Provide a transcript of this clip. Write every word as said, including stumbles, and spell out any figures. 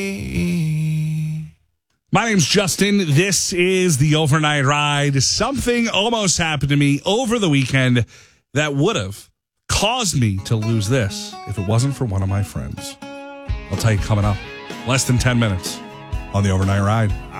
My name's Justin. This is the Overnight Ride. Something almost happened to me over the weekend that would have caused me to lose this if it wasn't for one of my friends. I'll tell you coming up. Less than ten minutes on the Overnight Ride.